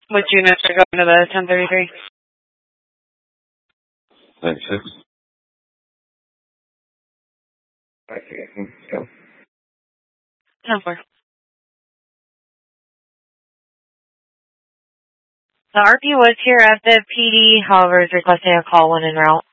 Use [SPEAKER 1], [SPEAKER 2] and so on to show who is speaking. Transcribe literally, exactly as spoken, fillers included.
[SPEAKER 1] Which units are going to the ten thirty-three?
[SPEAKER 2] ninety-six.
[SPEAKER 3] Okay, go.
[SPEAKER 1] ten four. The R P was here at the P D, however, is requesting a call when en route.